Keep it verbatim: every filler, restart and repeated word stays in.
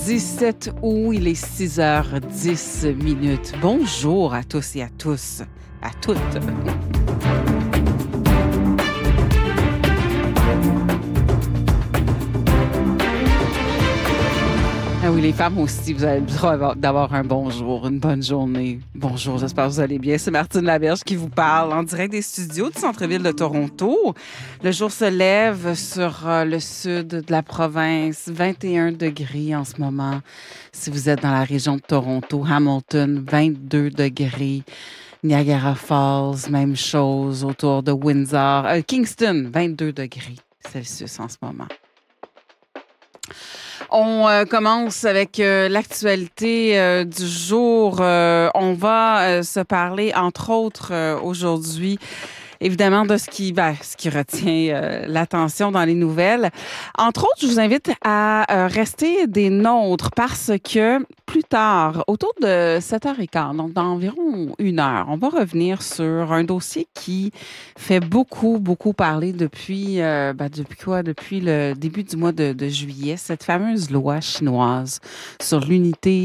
dix-sept août, il est six heures dix minutes. Bonjour à tous et à tous, à toutes. Ah oui, les femmes aussi, vous avez le droit d'avoir un bonjour, une bonne journée. Bonjour, j'espère que vous allez bien. C'est Martine Laberge qui vous parle en direct des studios du centre-ville de Toronto. Le jour se lève sur le sud de la province, vingt et un degrés en ce moment. Si vous êtes dans la région de Toronto, Hamilton, vingt-deux degrés. Niagara Falls, même chose autour de Windsor. Euh, Kingston, vingt-deux degrés Celsius en ce moment. On euh, commence avec euh, l'actualité euh, du jour. Euh, on va euh, se parler, entre autres, euh, aujourd'hui, évidemment, de ce qui, ben, ce qui retient euh, l'attention dans les nouvelles. Entre autres, je vous invite à euh, rester des nôtres parce que plus tard, autour de sept heures quinze, donc dans environ une heure, on va revenir sur un dossier qui fait beaucoup, beaucoup parler depuis, euh, ben, depuis quoi? Depuis le début du mois de, de juillet, cette fameuse loi chinoise sur l'unité